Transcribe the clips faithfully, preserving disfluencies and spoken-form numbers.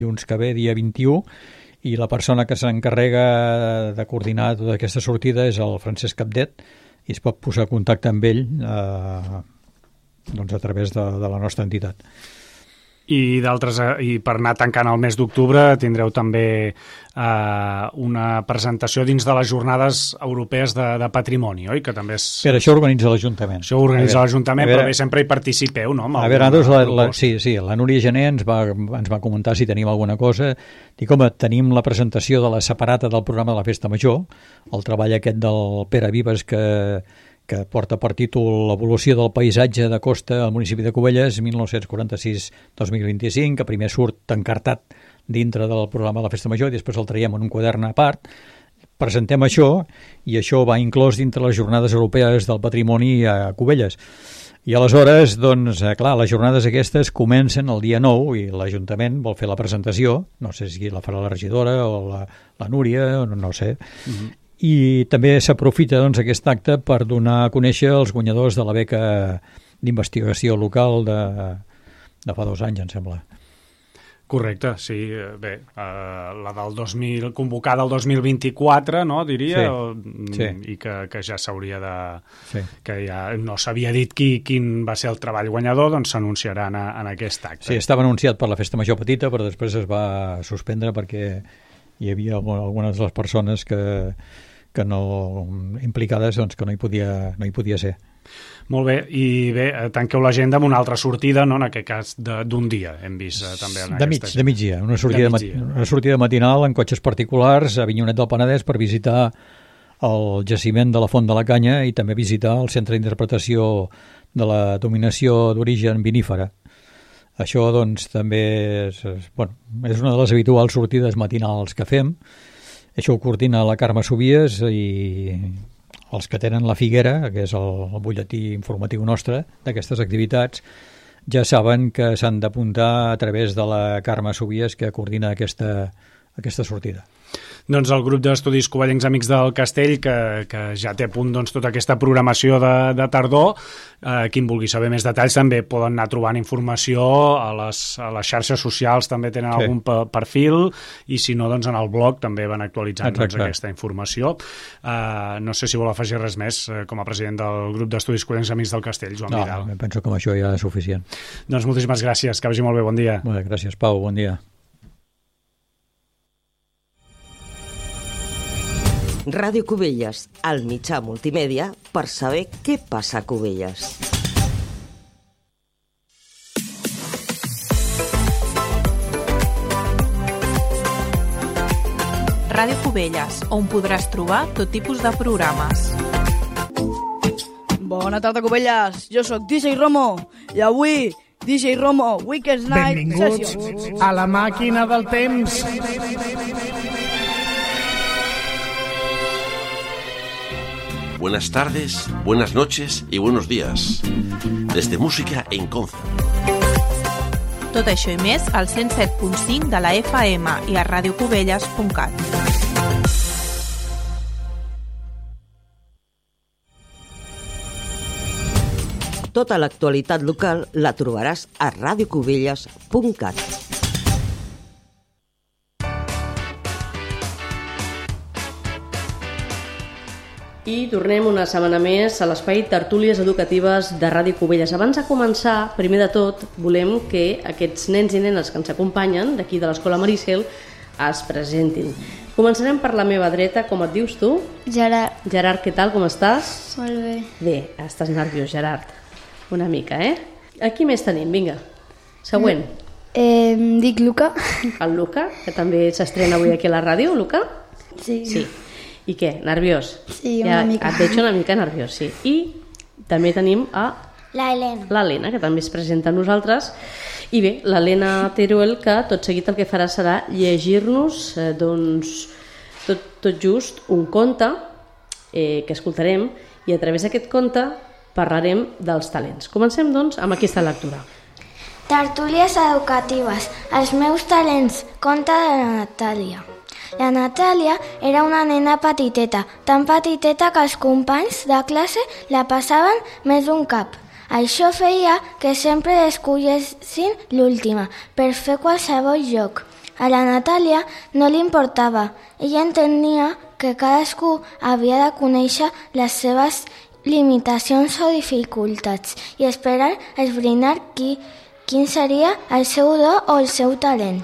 dilluns que ve, dia vint-i-u, i la persona que s'encarrega de coordinar tota aquesta sortida és el Francesc Capdet, i es pot posar en contacte amb ell eh, doncs a través de, de la nostra entitat. I d'altres, i per anar tancant el mes d'octubre tindreu també eh, una presentació dins de les jornades europees de, de patrimoni, oi? Que també és... Per això organitza l'Ajuntament. Això organitza l'Ajuntament, però bé, sempre hi participeu, no? A veure, nosaltres, la, la, sí, sí, la Núria Gené ens va, ens va comentar si tenim alguna cosa. Dic, home, tenim la presentació de la separata del programa de la Festa Major, el treball aquest del Pere Vives que... que porta per títol l'evolució del paisatge de costa al municipi de Cubelles mil nou-cents quaranta-sis a dos mil vint-i-cinc, que primer surt encartat dintre del programa de la Festa Major i després el traiem en un quadern a part. Presentem això i això va inclòs dintre les jornades europees del patrimoni a Cubelles. I aleshores, doncs, clar, les jornades aquestes comencen el dia nou i l'Ajuntament vol fer la presentació, no sé si la farà la regidora o la, la Núria, o no, no sé, uh-huh. I també s'aprofita doncs, aquest acte per donar a conèixer els guanyadors de la beca d'investigació local de, de fa dos anys, em sembla. Correcte, sí. Bé, eh, la del dos mil, convocada el dos mil vint-i-quatre, no, diria, sí, o, sí. I que, que ja s'hauria de... Sí. Que ja no s'havia dit qui, quin va ser el treball guanyador, doncs s'anunciarà en, en aquest acte. Sí, estava anunciat per la Festa Major Petita, però després es va suspendre perquè hi havia algunes de les persones que... que no implicades, doncs que no hi podia, no hi podia ser. Molt bé, i bé, tanqueu l'agenda amb una altra sortida, no? En aquest cas d'un dia, hem vist eh, també en de mig, aquesta... De migdia, una sortida, de migdia. Una sortida matinal en cotxes particulars a Avinyonet del Penedès per visitar el jaciment de la Font de la Canya i també visitar el Centre d'Interpretació de la Dominació d'Origen Vinífera. Això, doncs, també és, bueno, és una de les habituals sortides matinals que fem. Això ho coordina la Carme Sobies i els que tenen la Figuera, que és el, el butlletí informatiu nostre d'aquestes activitats, ja saben que s'han d'apuntar a través de la Carme Sobies, que coordina aquesta, aquesta sortida. Doncs el grup d'estudis covellencs Amics del Castell, que, que ja té a punt doncs, tota aquesta programació de, de tardor. Eh, qui en vulgui saber més detalls també poden anar trobant informació a les, a les xarxes socials, també tenen sí. algun perfil, i si no, doncs en el blog també van actualitzant doncs, aquesta informació. Eh, no sé si vol afegir res més eh, com a president del grup d'estudis covellencs Amics del Castell, Joan no, Vidal. No, penso que amb això ja és suficient. Doncs moltíssimes gràcies, que vagi molt bé, bon dia. Molt bé, gràcies, Pau, bon dia. Ràdio Cubelles, el mitjà multimèdia per saber què passa a Cubelles. Ràdio Cubelles, on podràs trobar tot tipus de programes. Bona tarda, Cubelles. Jo sóc D J Romo i avui D J Romo Weekend Night Benvinguts Session. a la màquina del temps. Buenas tardes, buenas noches y buenos días. Desde Música en Concert. Tot això i més al cent set punt cinc de la F M i a radiocubelles punt cat. Tota l'actualitat local la trobaràs a radiocubelles punt cat. I tornem una setmana més a l'espai Tertúlies Educatives de Ràdio Cubelles. Abans de començar, primer de tot, volem que aquests nens i nenes que ens acompanyen d'aquí de l'Escola Maricel es presentin. Començarem per la meva dreta. Com et dius tu? Gerard. Gerard, què tal? Com estàs? Molt bé. Bé, estàs nerviós, Gerard. Una mica, eh? Aquí més tenim, vinga. Següent. Eh, em dic Luca. El Luca, que també s'estrena avui aquí a la ràdio, Luca? Sí. Sí. I què, nerviós? Sí, una ja, mica. Et veig una mica nerviós, sí. I també tenim a La Helena. l'Helena, que també es presenta a nosaltres. I bé, l'Helena Teruel, que tot seguit el que farà serà llegir-nos eh, doncs, tot, tot just un conte eh, que escoltarem, i a través d'aquest conte parlarem dels talents. Comencem, doncs, amb aquesta lectura. Tertúlies educatives. Els meus talents. Conte de la Natàlia. La Natàlia era una nena petiteta, tan petiteta que els companys de classe la passaven més d'un cap. Això feia que sempre escollessin l'última per fer qualsevol joc. A la Natàlia no li importava. Ella entenia que cadascú havia de conèixer les seves limitacions o dificultats i esperar esbrinar qui, quin seria el seu do o el seu talent.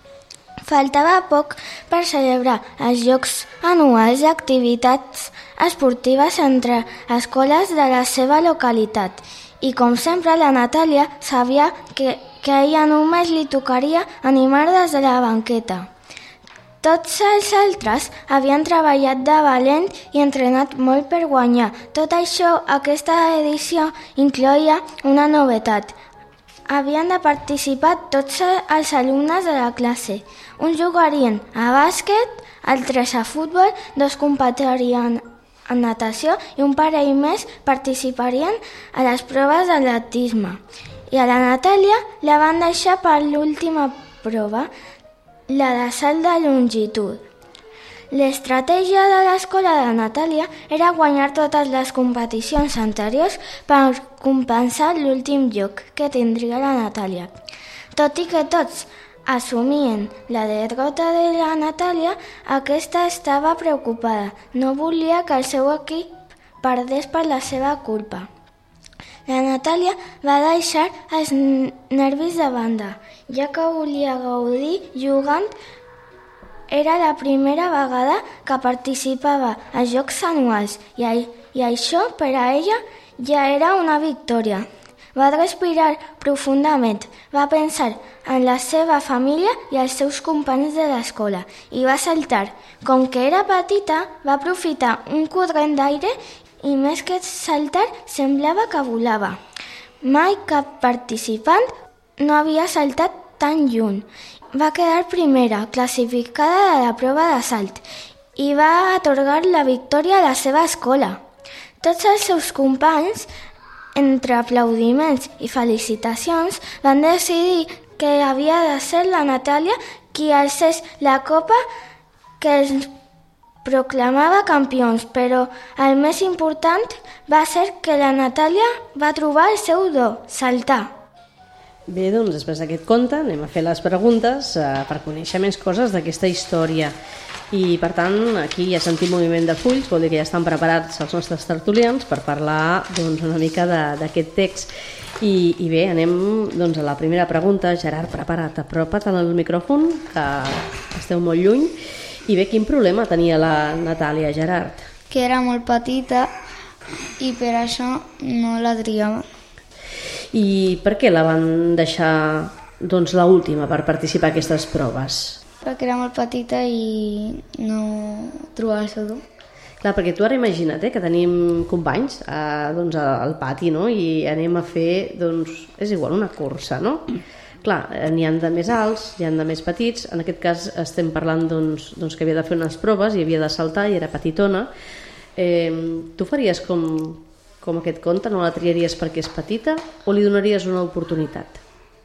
Faltava poc per celebrar els Jocs Anuals d'activitats esportives entre escoles de la seva localitat i, com sempre, la Natàlia sabia que, que a ella només li tocaria animar des de la banqueta. Tots els altres havien treballat de valent i entrenat molt per guanyar. Tot això, aquesta edició incloïa una novetat. Havien de participar tots els alumnes de la classe. Uns jugarien a bàsquet, altres a futbol, dos competirien en natació i un parell més participarien a les proves d'atletisme. I a la Natàlia la van deixar per l'última prova, la de salt de longitud. L'estratègia de l'escola de Natàlia era guanyar totes les competicions anteriors per compensar l'últim lloc que tindria la Natàlia. Tot i que tots assumien la derrota de la Natàlia, aquesta estava preocupada. No volia que el seu equip perdés per la seva culpa. La Natàlia va deixar els nervis de banda, ja que volia gaudir jugant. Era la primera vegada que participava als Jocs Anuals i, i això per a ella ja era una victòria. Va respirar profundament, va pensar en la seva família i els seus companys de l'escola i va saltar. Com que era petita, va aprofitar un corrent d'aire i més que saltar semblava que volava. Mai cap participant no havia saltat tan lluny. Va quedar primera, classificada de la prova de salt, i va atorgar la victòria a la seva escola. Tots els seus companys, entre aplaudiments i felicitacions, van decidir que havia de ser la Natàlia qui alcés la copa que els proclamava campions, però el més important va ser que la Natàlia va trobar el seu do, saltar. Bé, doncs després d'aquest conte anem a fer les preguntes eh, per conèixer més coses d'aquesta història. I per tant, aquí ja sentim moviment de fulls, vol dir que ja estan preparats els nostres tertulians per parlar doncs, una mica d'aquest text. I, I bé, anem doncs, a la primera pregunta. Gerard, prepara't, apropa't al micròfon, que esteu molt lluny. I bé, quin problema tenia la Natàlia, Gerard? Que era molt petita i per això no la triava. I per què la van deixar doncs, l'última per participar a aquestes proves? Perquè era molt petita i no trobava el seu do. Clar, perquè tu ara imagina't eh, que tenim companys eh, doncs, al pati, no? I anem a fer, doncs, és igual, una cursa, no? Clar, n'hi ha de més alts, n'hi ha de més petits. En aquest cas estem parlant doncs, doncs, que havia de fer unes proves i havia de saltar i era petitona. Eh, tu faries com... com aquest conte, no la triaries perquè és petita o li donaries una oportunitat?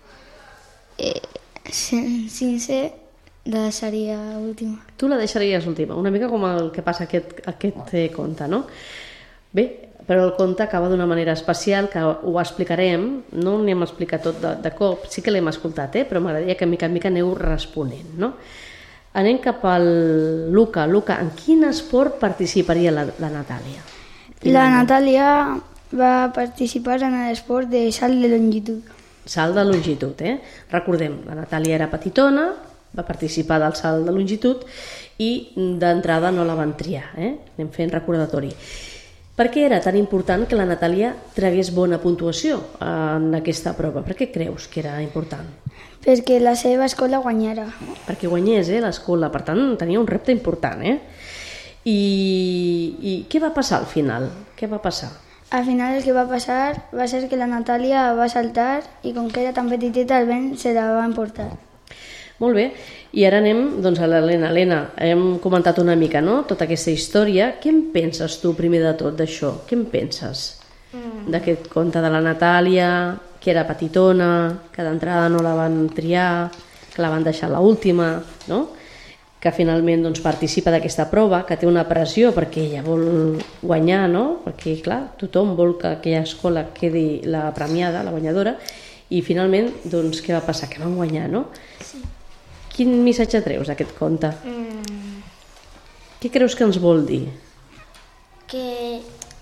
Eh, sincer, la deixaria última. Tu la deixaries última, una mica com el que passa aquest, aquest eh, conte, no? Bé, però el conte acaba d'una manera especial que ho explicarem, no n'hem explicat tot de, de cop, sí que l'hem escoltat, eh? Però m'agradaria que mica en mica aneu responent, no? Anem cap al Luca. Luca, en quin esport participaria la, la Natàlia? La Natàlia va participar en l'esport de salt de longitud. Salt de longitud, eh? Recordem, la Natàlia era petitona, va participar del salt de longitud i d'entrada no la van triar, eh? Anem fent recordatori. Per què era tan important que la Natàlia tragués bona puntuació en aquesta prova? Per què creus que era important? Perquè la seva escola guanyara. Perquè guanyés eh, l'escola, per tant tenia un repte important, eh? I, I què va passar al final? Què va passar? Al final el que va passar va ser que la Natàlia va saltar i com que era tan petiteta el vent se la va emportar. Molt bé, i ara anem doncs, a l'Helena. Helena, hem comentat una mica no? Tota aquesta història. Què en penses tu primer de tot d'això? Què en penses? Mm. D'aquest conte de la Natàlia, que era petitona, que d'entrada no la van triar, que la van deixar l'última, no? Que finalment doncs, participa d'aquesta prova, que té una pressió perquè ella vol guanyar, no? Perquè, clar, tothom vol que aquella escola quedi la premiada, la guanyadora, i finalment, doncs, què va passar? Que van guanyar, no? Sí. Quin missatge treus d'aquest conte? Mm. Què creus que ens vol dir? Que...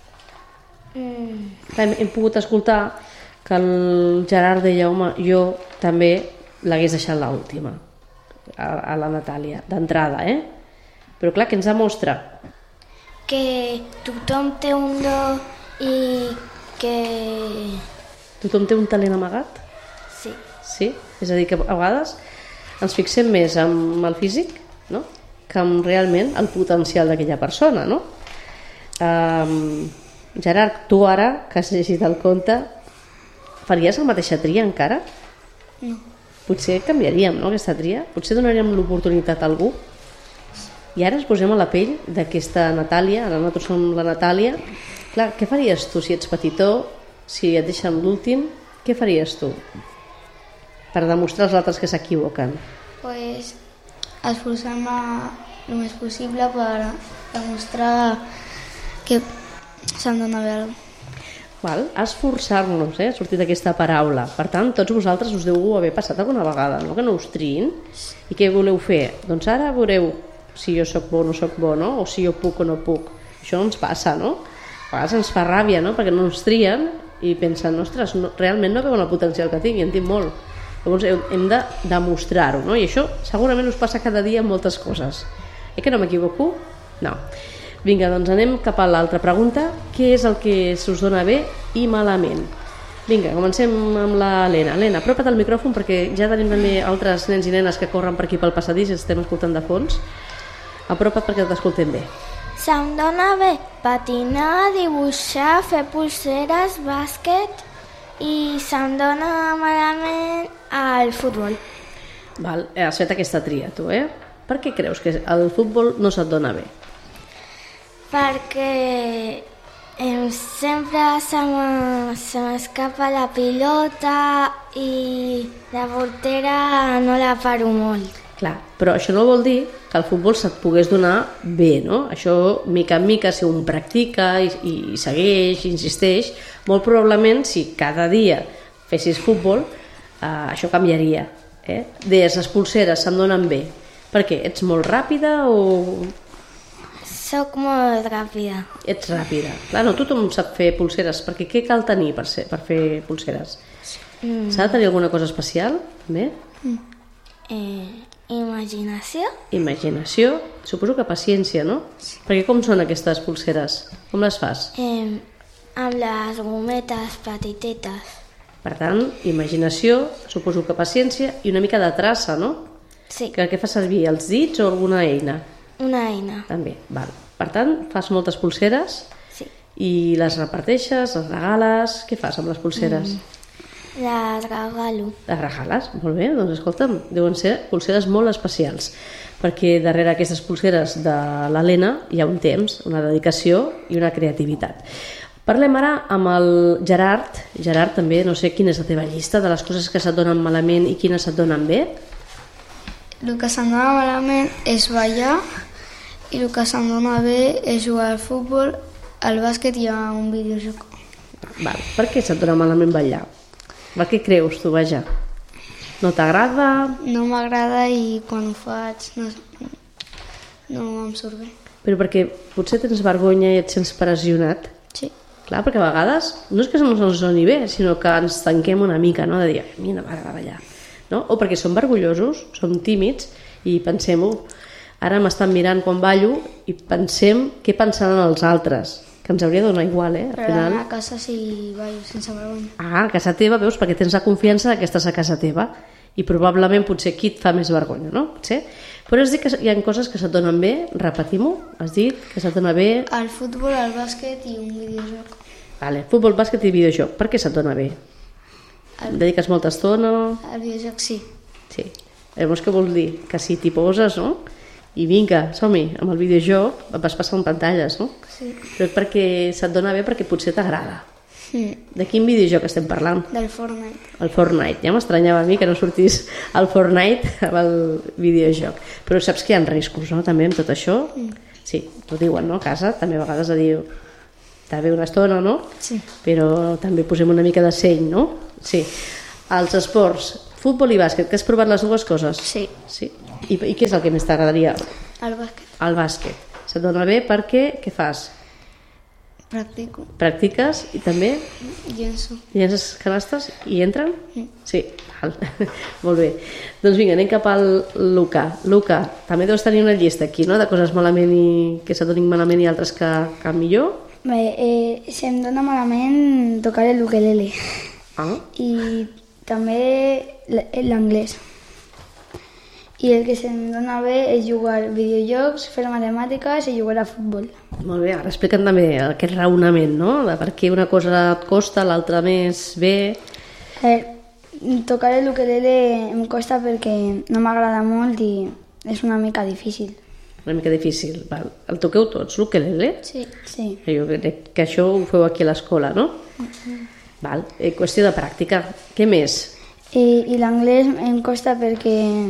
Mm. Hem, hem pogut escoltar que el Gerard deia, home, jo també l'hagués deixat l'última, a, a la Natàlia, d'entrada, eh? Però clar, què ens demostra? Que tothom té un do i que... Tothom té un talent amagat? Sí. Sí? És a dir, que a vegades ens fixem més en el físic, no?, que en realment el potencial d'aquella persona, no? Um, Gerard, tu ara, que has llegit el conte, faries la mateixa tria encara? No. Potser canviaríem, no?, aquesta tria? Potser donaríem l'oportunitat a algú? I ara ens posem a la pell d'aquesta Natàlia, ara nosaltres som la Natàlia. Clar, què faries tu si ets petitó, si et deixen l'últim? Què faries tu per demostrar als altres que s'equivoquen? Pues esforçar-me el més possible per demostrar que se'm dona bé alguna cosa. Val? Esforçar-nos, eh? Ha sortit aquesta paraula. Per tant, tots vosaltres us deu haver passat alguna vegada, no?, que no us triïn. I què voleu fer? Doncs ara veureu si jo sóc bo o no sóc bo, no?, o si jo puc o no puc. Això ens passa, no? A vegades ens fa ràbia, no?, perquè no ens trien i pensen, ostres, no, realment no veuen el potencial que tinc i en tinc molt. Llavors hem de demostrar-ho, no? I això segurament us passa cada dia en moltes coses. Eh que no m'equivoco? No. Vinga, doncs anem cap a l'altra pregunta. Què és el que s'us dona bé i malament? Vinga, comencem amb l'Helena. Helena, apropa't al micròfon perquè ja tenim també altres nens i nenes que corren per aquí pel passadís i estem escoltant de fons. Apropa't perquè t'escoltem bé. Se'm dona bé patinar, dibuixar, fer pulseres, bàsquet i se'm dona malament al futbol. Val, has fet aquesta tria, tu, eh? Per què creus que el futbol no se't dona bé? Perquè em, sempre se m'escapa la pilota i la portera no la paro molt. Clar, però això no vol dir que el futbol se't pogués donar bé, no? Això, mica en mica, si un practica i, i segueix, i insisteix, molt probablement, si cada dia fessis futbol, eh, això canviaria. Eh? Deies, les pulseres se'm donen bé. Per què? Ets molt ràpida o...? Soc molt ràpida. Ets ràpida. Clar, no tothom sap fer pulseres, perquè què cal tenir per, ser, per fer pulseres? Mm. S'ha de tenir alguna cosa especial? Bé? Mm. Eh, imaginació? Imaginació. Suposo que paciència, no? Sí. Perquè com són aquestes pulseres? Com les fas? Eh, amb les gometes petitetes. Per tant, imaginació, suposo que paciència i una mica de traça, no? Sí. Que què fas servir, els dits o alguna eina? Una eina. També, val. Per tant, fas moltes pulseres. Sí. I les reparteixes, les regales... Què fas amb les pulseres? Mm. Les regalo. Les regales? Molt bé, doncs escolta'm, deuen ser pulseres molt especials, perquè darrere aquestes pulseres de l'Helena hi ha un temps, una dedicació i una creativitat. Parlem ara amb el Gerard. Gerard, també, no sé quina és la teva llista de les coses que se't donen malament i quines se't donen bé? El que se'm dona malament és ballar i el que se'm dona bé és jugar al futbol, al bàsquet i a un videojoc. Val. Per què se't dona malament ballar? Per què creus tu, vaja? No t'agrada? No m'agrada i quan ho faig no, no em surt bé. Però perquè potser tens vergonya i et sents pressionat? Sí. Clar, perquè a vegades no és que no ens doni bé, sinó que ens tanquem una mica, no? De dir, a mi no m'agrada ballar. No? O perquè som vergonyosos, som tímids i pensem, ara m'estan mirant quan ballo i pensem què pensaran els altres, que ens hauria de donar igual, eh? Al Però final... anar a casa si ballo sense vergonya. Ah, a casa teva, veus, perquè tens la confiança que estàs a casa teva i probablement potser aquí et fa més vergonya, no? Potser. Però has dit que hi ha coses que se't donen bé, repetim-ho, has dit que se't dona bé... El futbol, el bàsquet i un videojoc. Vale, futbol, bàsquet i videojoc. Per què se't dona bé? El... Dediques molta estona? El videojoc sí. Sí. Llavors què vols dir? Que si t'hi poses, no? I vinga, som-hi, amb el videojoc et vas passant pantalles, no? Sí. Però perquè se't dona bé perquè potser t'agrada. Mm. De quin videojoc estem parlant? Del Fortnite. El Fortnite. Ja m'estranyava a mi que no sortís el Fortnite amb el videojoc. Però saps que hi ha riscos, no? També amb tot això. Mm. Sí, t'ho diuen, no? A casa també a vegades diu està bé una estona, no? Sí. Però també posem una mica de seny, no? Sí. Els esports, futbol i bàsquet, que has provat les dues coses? Sí. Sí. I, I què és el que més t'agradaria? El bàsquet. El bàsquet. Se't dona bé perquè què fas? Practico. Practiques i també Llenço. llences canastes i entren? Sí. Sí, val. Molt bé. Doncs vinga, anem cap al Luca. Luca, també deus tenir una llista aquí, no?, de coses malament i que se't donin malament i altres que, que millor. Bé, eh, se'm dona malament tocar l'ukelele. Ah. I també l'anglès. I el que se'm dona bé és jugar a videojocs, fer matemàtiques i jugar a futbol. Molt bé, ara explica'm també aquest raonament, no?, de per què una cosa et costa, l'altra més bé. Eh, tocar l'ukelele em costa perquè no m'agrada molt i és una mica difícil. Una mica difícil, val. El toqueu tots, l'ukelele? Sí. sí. Jo crec que això ho feu aquí a l'escola, no? Uh-huh. Val. Eh, qüestió de pràctica. Què més? I, i l'anglès em costa perquè,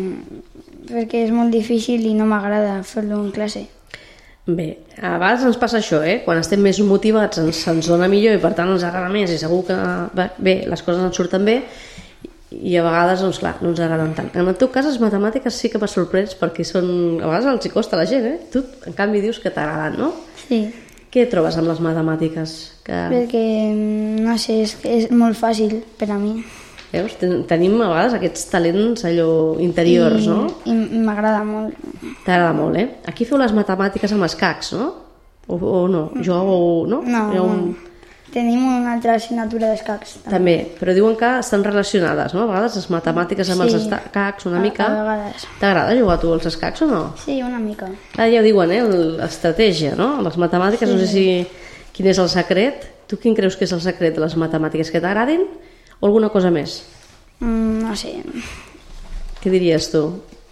perquè és molt difícil i no m'agrada fer-lo en classe. Bé, a vegades ens passa això, eh? Quan estem més motivats ens, ens dona millor i per tant ens agrada més i segur que bé, les coses ens surten bé i a vegades, doncs clar, no ens agraden tant. En el teu cas, les matemàtiques sí que m'ha sorprès perquè són, a vegades els hi costa a la gent, eh? Tu, en canvi, dius que t'agraden, no? Sí. Què trobes amb les matemàtiques? Que... Perquè, no sé, és, és molt fàcil per a mi. Veus? Tenim a vegades aquests talents allò interiors, I, no? I m'agrada molt. T'agrada molt, eh? Aquí feu les matemàtiques amb escacs, no? O, o no? Jugueu, no? No, un... no. Tenim una altra assignatura d'escacs. També. també, però diuen que estan relacionades, no? A vegades les matemàtiques amb sí. els escacs una mica. A, a vegades. T'agrada jugar tu als escacs o no? Sí, una mica. Ah, ja ho diuen, eh? L'estratègia, no? Les matemàtiques, sí. No sé si... Quin és el secret? Tu quin creus que és el secret de les matemàtiques? Que t'agradin? O alguna cosa més? Mm, no sé. Què diries tu?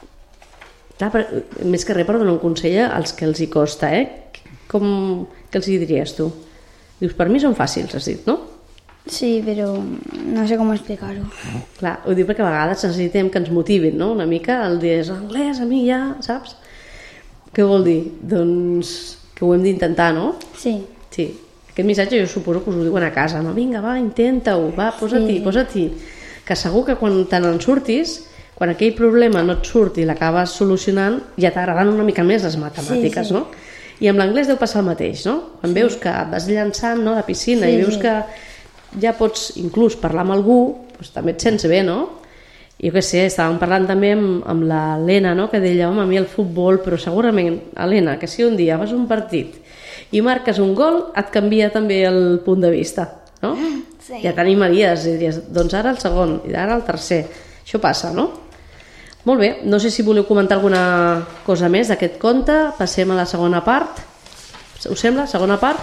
Clar, per, més que res per donar un consell als que els hi costa, eh? Com, què els hi diries tu? Dius, per mi són fàcils, has dit, no? Sí, però no sé com explicar-ho. Clar, ho dic perquè a vegades necessitem que ens motivin, no? Una mica el dir, anglès, a mi ja, saps? Què vol dir? Doncs que ho hem d'intentar, no? Sí. Sí. Aquest missatge jo suposo que us ho diuen a casa, no? Vinga, va, intenta-ho, va, posa-t'hi, sí. posa-t'hi. Que segur que quan te n'en surtis, quan aquell problema no et surt i l'acabes solucionant, ja t'agraden una mica més les matemàtiques, sí, sí. no? I amb l'anglès deu passar el mateix, no? Quan sí. veus que et vas llançant, no?, de piscina, sí, i veus sí. que ja pots inclús parlar amb algú, doncs també et sents bé, no? Jo què sé, estàvem parlant també amb, amb l'Helena, no?, que deia, home, a mi el futbol, però segurament, Helena, que si un dia vas a un partit i marques un gol, et canvia també el punt de vista, no? Sí. Ja t'animaries i diries, doncs ara el segon i ara el tercer. Això passa, no? Molt bé, no sé si voleu comentar alguna cosa més d'aquest conte. Passem a la segona part. Us sembla? Segona part?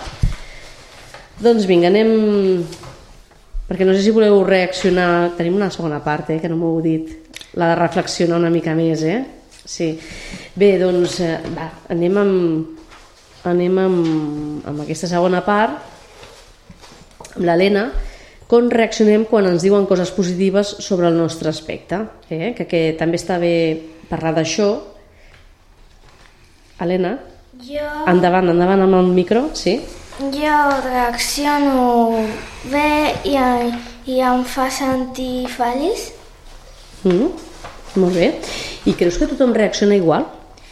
Doncs vinga, anem... Perquè no sé si voleu reaccionar... Tenim una segona part, eh, que no m'ho heu dit. La de reflexionar una mica més, eh? Sí. Bé, doncs, eh, va, anem amb... anem amb, amb aquesta segona part, amb l'Helena, com reaccionem quan ens diuen coses positives sobre el nostre aspecte, eh? que, que també està bé parlar d'això. Helena? Jo... Endavant, endavant amb el micro, sí? Jo reacciono bé i, i em fa sentir feliç. Mm, molt bé. I creus que tothom reacciona igual?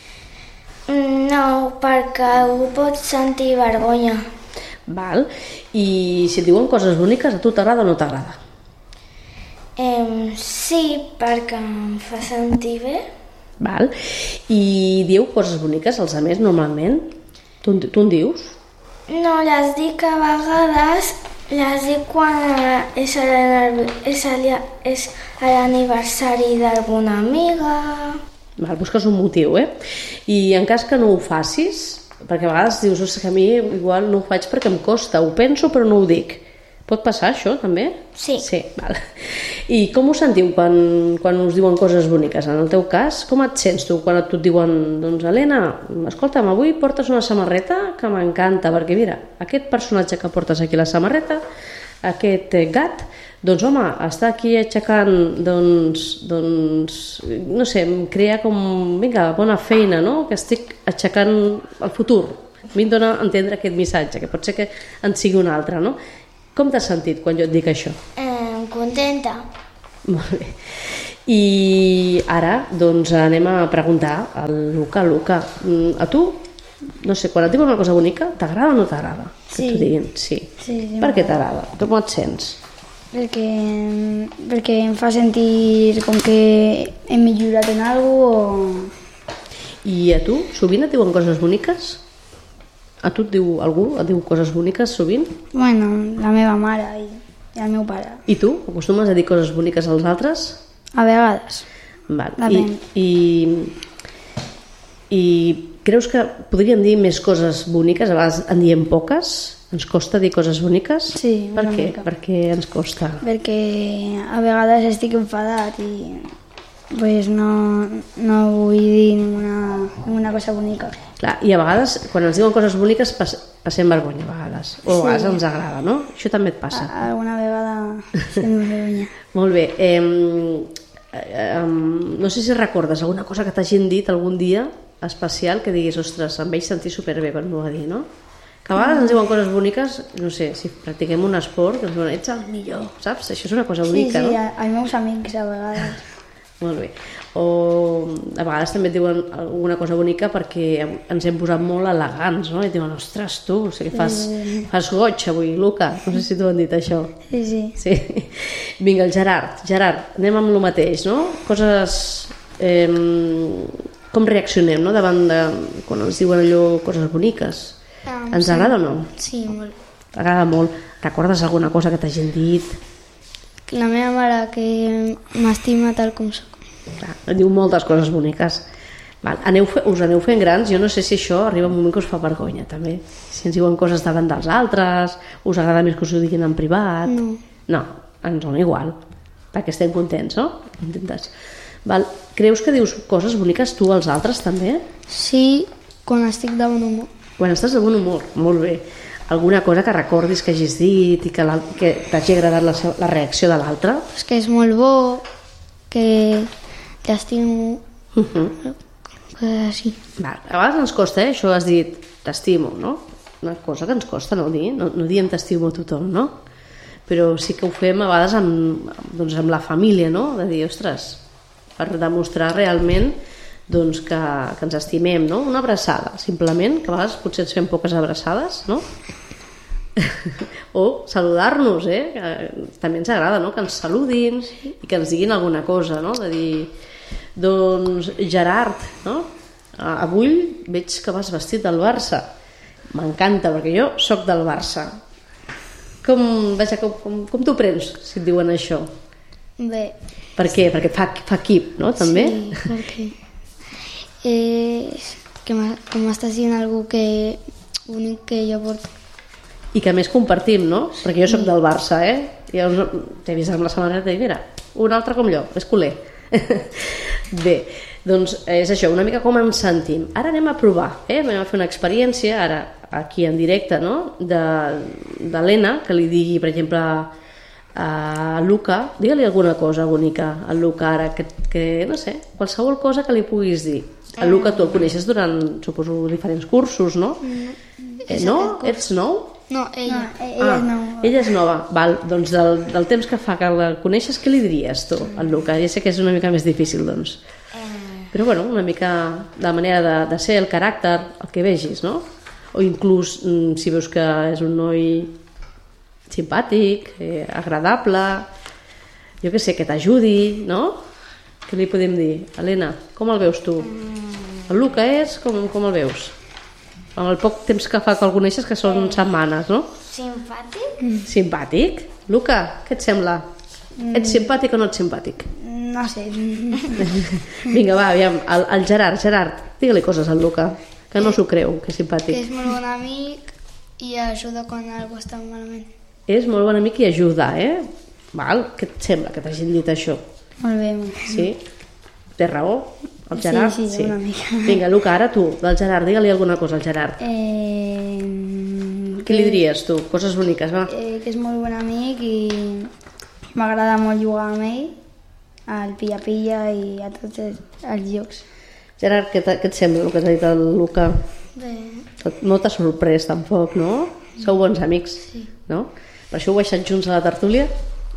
No, perquè algú pot sentir vergonya. Val. I si et diuen coses boniques, a tu t'agrada o no t'agrada? Eh, sí, perquè em fa sentir bé. Val. I diu coses boniques als altres normalment? Tu, tu en dius? No, les dic a vegades, les dic quan és l'aniversari d'alguna amiga. Val, busques un motiu, eh? I en cas que no ho facis, perquè a vegades dius, que a mi igual no ho faig perquè em costa, ho penso però no ho dic. Pot passar això, també? Sí. Sí, val. I com us sentiu quan, quan us diuen coses boniques? En el teu cas, com et sents tu quan et diuen, doncs, Helena, escolta'm, avui portes una samarreta que m'encanta, perquè mira, aquest personatge que portes aquí a la samarreta, aquest gat, doncs home, està aquí aixecant, doncs, doncs, no sé, em crea com, vinga, bona feina, no?, que estic aixecant el futur. A mi em dona a entendre aquest missatge, que pot ser que en sigui un altre, no? Com t'has sentit quan jo et dic això? Eh, contenta. Molt bé. I ara doncs anem a preguntar al Luca. Luca, a tu, no sé, quan et diuen una cosa bonica, t'agrada o no t'agrada? Sí. Que t'ho diguin, sí. Sí, sí, per què t'agrada? Com et sents? Perquè, perquè em fa sentir com que he millorat en alguna cosa. I a tu, sovint et diuen coses boniques? A tu et diu algú, et diu coses boniques sovint? Bueno, la meva mare i, i el meu pare. I tu, acostumes a dir coses boniques als altres? A vegades. Val. Depèn. I, i, I creus que podríem dir més coses boniques? A vegades en diem poques? Ens costa dir coses boniques? Sí, per una què? mica. Per què ens costa? Perquè a vegades estic enfadat i pues no, no vull dir ninguna, ninguna cosa bonica. Clar, i a vegades, quan ens diuen coses boniques, pas, passem vergonya, a vegades. O a Sí. vegades ens agrada, no? Això també et passa. A, alguna vegada fem vergonya. Molt bé. Eh, eh, no sé si recordes alguna cosa que t'hagin dit algun dia especial que diguis, ostres, em vaig sentir superbé quan m'ho va dir, no? Que a vegades ens diuen coses boniques, no sé, si practiquem un esport, que ens diuen, ets el millor, saps? Això és una cosa bonica, sí, sí, no? a- als meus amics a vegades. Molt bé. O a vegades també et diuen alguna cosa bonica perquè ens hem posat molt elegants, no? I et diuen, ostres, tu, o sigui, fas, Sí. fas goig avui, Luca. No sé si t'ho han dit, això. Sí, sí. Sí. Vinga, el Gerard. Gerard, anem amb el mateix, no? Coses... Eh, com reaccionem, no?, davant de... quan ens diuen allò, coses boniques. Um, Ens sí. agrada o no? Sí, molt. T'agrada molt. Recordes alguna cosa que t'hagin dit? La meva mare que m'estima tal com soc. Clar, et diu moltes coses boniques. Val, aneu, fe- us aneu fent grans, jo no sé si això arriba un moment que us fa vergonya també, si ens diuen coses davant dels altres, us agrada més que us ho diguin en privat. No. No, ens dona igual, perquè estem contents, no? Contentes. Val. Creus que dius coses boniques tu als altres també? Sí, quan estic de bon humor. Quan estàs de bon humor, molt bé. Alguna cosa que recordis que hagis dit i que, l'al- que t'hagi agradat la, seu- la reacció de l'altre? És que és molt bo, que t'estimo, Uh -huh. coses així. Val. A vegades ens costa, eh? Això has dit, t'estimo, no? Una cosa que ens costa no dir, no, no diem t'estimo a tothom, no? Però sí que ho fem a vegades amb, doncs amb la família, no? De dir, ostres, per demostrar realment doncs que, que ens estimem, no? Una abraçada, simplement, que a vegades potser ens fem poques abraçades, no? O saludar-nos, eh? Que també ens agrada, no? Que ens saludin i que ens diguin alguna cosa, no? De dir, doncs Gerard, no? Avui veig que vas vestit del Barça. M'encanta, perquè jo sóc del Barça. Com, vaja, com, com, com t'ho prens si et diuen això? Bé. Per què? Perquè fa, fa equip, no? També? Sí, perquè és que m'ha- que m'estàs dient algú que únic que jo porto. I que a més compartim, no? Perquè jo sóc del Barça, eh? Jo t'he vist amb la samarreta i mira, un altre com jo, és culer. Bé, doncs és això, una mica com ens sentim. Ara anem a provar, eh? Anem a fer una experiència, ara aquí en directe, no? De, de l'Ena, que li digui, per exemple, a Luca, digue-li alguna cosa bonica al Luca ara, que, que no sé, qualsevol cosa que li puguis dir. El Luca tu el coneixes durant, suposo, diferents cursos, no? Eh, no? Ets nou? No, ella. No, ella Ah, és nova. ella és nova. Val, doncs del, del temps que fa que la coneixes, què li diries tu al Luca? Ja sé que és una mica més difícil, doncs. Però bueno, una mica de manera de, de ser, el caràcter, el que vegis, no? O inclús mm, si veus que és un noi simpàtic, eh, agradable, jo que sé, que t'ajudi, no? Què li podem dir? Helena, com el veus tu? El Luca és, com, com el veus? Amb el poc temps que fa que el coneixes, que són setmanes, no? Simpàtic? Simpàtic? Luca, què et sembla? Ets simpàtic o no ets simpàtic? No sé. Vinga, va, aviam, el, el Gerard, Gerard, digue-li coses al Luca, que no s'ho creu, que és Que simpàtic. és molt bon amic i ajuda quan algú està malament. És molt bon amic i ajuda, eh? Val, què et sembla que t'hagin dit això? Molt bé. molt bé. Sí? Té raó? El Sí, Gerard? sí, una mica. Vinga, Luca, ara tu, del Gerard, digue-li alguna cosa al Gerard. Eh, Què li diries tu? Coses boniques, va. Eh, que és molt bon amic i m'agrada molt jugar amb ell, al pilla-pilla i a tots els, els jocs. Gerard, què, què et sembla el que t'ha dit el Luca? Bé. No t'ha sorprès tampoc, no? Sou bons amics, Sí. no? Per això heu baixat junts a la tertúlia?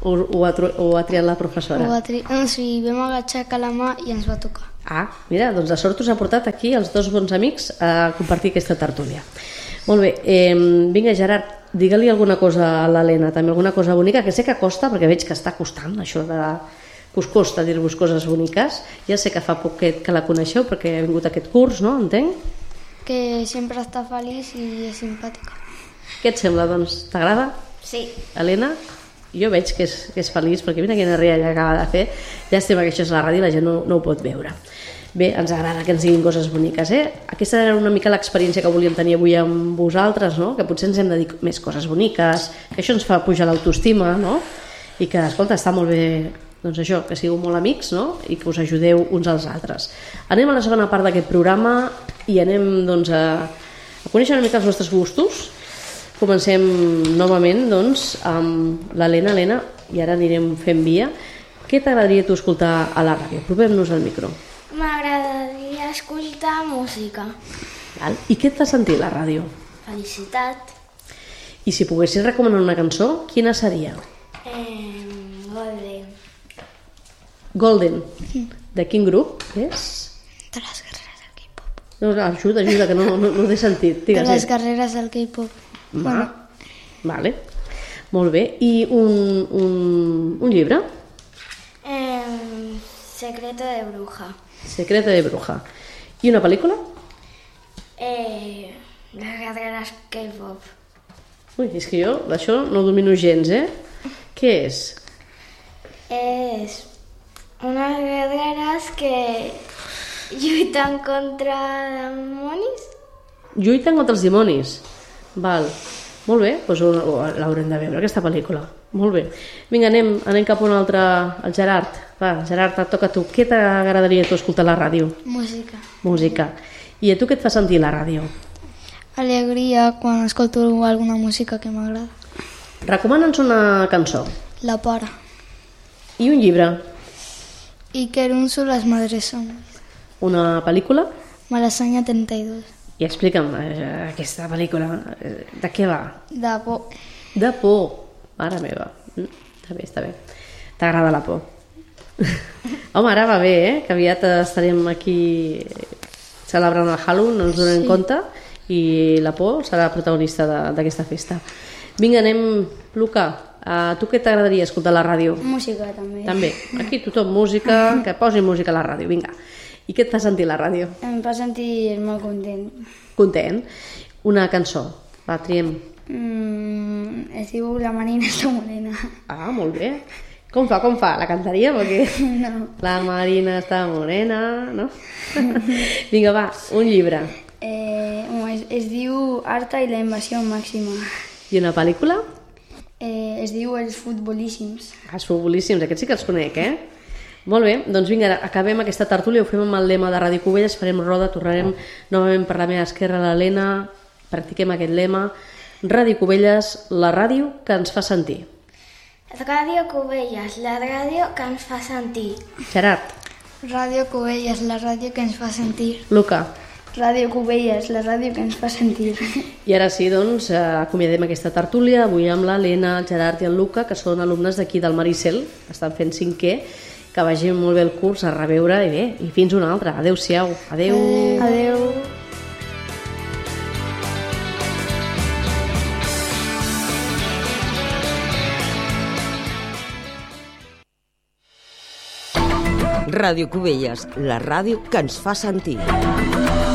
O, o, ha, o ha triat la professora? Ho va tri... no, sí, vam agachar que la mà i ens va tocar. Ah, mira, doncs la sort us ha portat aquí els dos bons amics a compartir aquesta tertúlia. Molt bé, eh, vinga Gerard, digue-li alguna cosa a l'Helena, també alguna cosa bonica, que sé que costa, perquè veig que està costant això de... que us costa dir-vos coses boniques. Ja sé que fa poquet que la coneixeu perquè ha vingut aquest curs, no? Entenc? Que sempre està feliç i és simpàtica. Què et sembla, doncs? T'agrada? Sí. Helena? Jo veig que és, que és feliç, perquè mira quina rialla acaba de fer. Llàstima que això és la ràdio i la gent no, no ho pot veure. Bé, ens agrada que ens diguin coses boniques, eh? Aquesta era una mica l'experiència que volíem tenir avui amb vosaltres, no? Que potser ens hem de dir més coses boniques, que això ens fa pujar l'autoestima, no? I que, escolta, està molt bé, doncs això, que sigueu molt amics, no? I que us ajudeu uns als altres. Anem a la segona part d'aquest programa i anem, doncs, a, a conèixer una mica els nostres gustos. Comencem novament, doncs, amb l'Helena. Helena, i ara anirem fent via. Què t'agradaria tu escoltar a la ràdio? Provem-nos el micro. M'agradaria escoltar música. Val. I què et fa sentir la ràdio? Felicitat. I si poguessis recomanar una cançó, quina seria? Eh, Golden. Golden. De quin grup és? De les guerreres del K-pop. No, ajuda, ajuda, que no, no, no ho he sentit. Digues, de les guerreres del K-pop. Bueno. Vale. Molt bé. I un, un, un llibre? Eh, Secreto de Bruja. Secreto de Bruja. I una pel·lícula? Eh, les guerreres K-pop. Ui, és que jo d'això no domino gens, eh? Què és? És unes guerreres que lluiten contra demonis. Lluiten contra els dimonis. Val. Molt bé, doncs l'haurem de veure, aquesta pel·lícula. Molt bé. Vinga, anem, anem cap a un altre... El Gerard. Va, Gerard, et toca a tu. Què t'agradaria tu escoltar a la ràdio? Música. Música. I a tu què et fa sentir la ràdio? Alegria quan escolto alguna música que m'agrada. Recomana'ns una cançó. La Para. I un llibre. Iker Unzu, Las Madres Son. Una pel·lícula? Malasaña treinta y dos. I explica'm, eh, aquesta pel·lícula, eh, de què va? De por. De por. Mare meva. Mm, està bé, està bé. T'agrada la por? Home, ara va bé, eh? Que aviat estarem aquí celebrant el Halloween, no ens donem sí. compte, i la por serà protagonista d'aquesta festa. Vinga, anem, Luca. A tu què t'agradaria escoltar a la ràdio? Música, també. També. Aquí tothom música, que posi música a la ràdio, vinga. I què et fa sentir la ràdio? Em fa sentir molt content. Content? Una cançó. Va, triem. Mm, es diu La Marina està morena. Ah, molt bé. Com fa, com fa? La cantaria? Perquè... No. La Marina està morena, no? Vinga, va, un llibre. Eh, es, es diu Arta i la invasió màxima. I una pel·lícula? Eh, es diu Els futbolíssims. Els futbolíssims, aquests sí que els conec, eh? Molt bé, doncs vinga, acabem aquesta tertúlia, ho fem amb el lema de Ràdio Cubelles, farem roda, tornarem novament per la meva esquerra, l'Helena, practiquem aquest lema. Ràdio Cubelles, la ràdio que ens fa sentir. Ràdio Cubelles, la ràdio que ens fa sentir. Gerard. Ràdio Cubelles, la ràdio que ens fa sentir. Luca. Ràdio Cubelles, la ràdio que ens fa sentir. I ara sí, doncs, acomiadem aquesta tertúlia, avui amb l'Helena, el Gerard i el Luca, que són alumnes d'aquí del Maricel, que estan fent cinquè, que vagin molt bé el curs, a reveure, i bé, i fins una altra. Adéu-siau. Adéu. Adéu. Ràdio Cubelles, la ràdio que ens fa sentir.